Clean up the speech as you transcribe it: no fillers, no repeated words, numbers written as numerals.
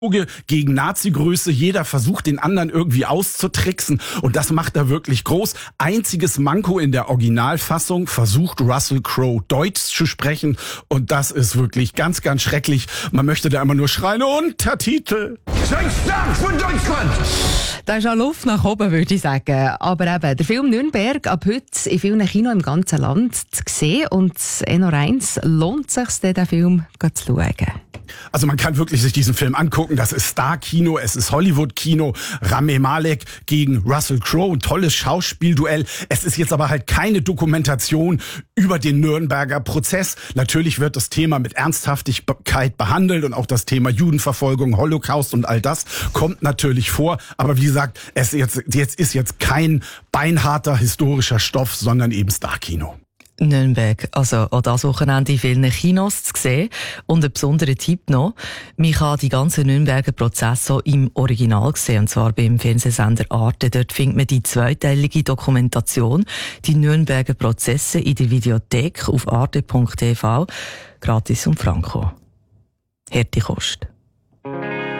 gegen Nazi-Größe. Jeder versucht, den anderen irgendwie auszutricksen. Und das macht er wirklich groß. Einziges Manko in der Originalfassung: versucht Russell Crowe Deutsch zu sprechen. Und das ist wirklich ganz, ganz schrecklich. Man möchte da immer nur schreien: Untertitel. Seid stark von Deutschland! Da ist auch Luft nach oben, würde ich sagen. Aber eben, der Film Nürnberg ab heute in vielen Kinos im ganzen Land zu sehen. Und noch eins, lohnt es sich, den Film zu schauen? Also man kann wirklich sich diesen Film angucken. Das ist Star-Kino, es ist Hollywood-Kino. Rami Malek gegen Russell Crowe, ein tolles Schauspielduell. Es ist jetzt aber halt keine Dokumentation über den Nürnberger Prozess. Natürlich wird das Thema mit Ernsthaftigkeit behandelt und auch das Thema Judenverfolgung, Holocaust und all das kommt natürlich vor. Aber wie gesagt, es ist jetzt kein beinharter historischer Stoff, sondern eben Star-Kino. Nürnberg, also auch das Wochenende in vielen Kinos zu sehen. Und ein besonderer Tipp noch: man kann die ganzen Nürnberger Prozesse so im Original sehen, und zwar beim Fernsehsender Arte. Dort findet man die zweiteilige Dokumentation, die Nürnberger Prozesse, in der Videothek auf arte.tv, gratis und franko. Harte Kost.